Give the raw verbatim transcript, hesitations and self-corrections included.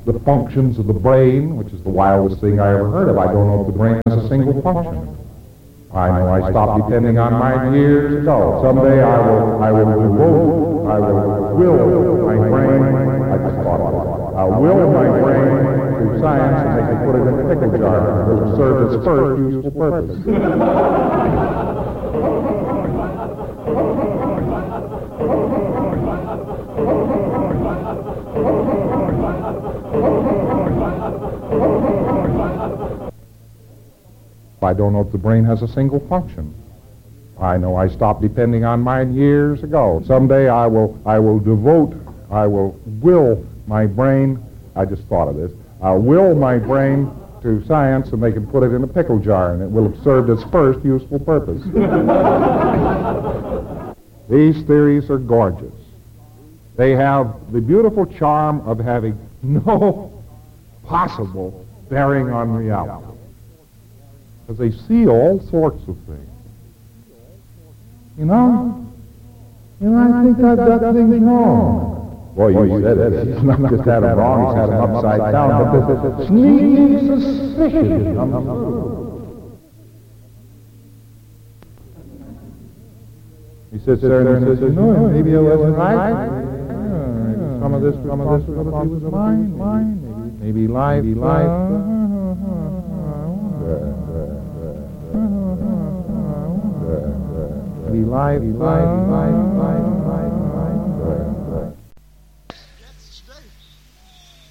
the functions of the brain, which is the wildest thing I ever heard of. I don't know if the brain has a single function. I know I stopped depending on mine years ago. Someday I will, I will devote, I will will my brain, I just thought of it. I'll will my brain to science and they can put it in a pickle jar. It will serve its first useful purpose. I don't know if the brain has a single function. I know I stopped depending on mine years ago. Someday I will, I will devote, I will will my brain, I just thought of this, I'll will my brain to science and they can put it in a pickle jar and it will have served its first useful purpose. These theories are gorgeous. They have the beautiful charm of having no possible bearing on reality. Because they see all sorts of things. You know? You know, I think I've got things wrong. Boy, you, Boy, you said it. He's not just had them wrong, he's had them upside down. But the sneaking suspicion comes through. He sits there and says, you know, maybe I wasn't right. Some of this, some of this was mine, mine. Maybe life, maybe life. Be live, be live, be live, be live.